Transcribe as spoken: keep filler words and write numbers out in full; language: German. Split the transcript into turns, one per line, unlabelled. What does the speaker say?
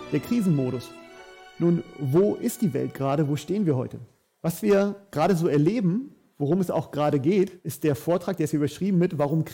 der Krisenmodus. Nun, wo ist die Welt gerade? Wo stehen wir heute? Was wir gerade so erleben, worum es auch gerade geht, ist der Vortrag, der ist hier überschrieben mit "Warum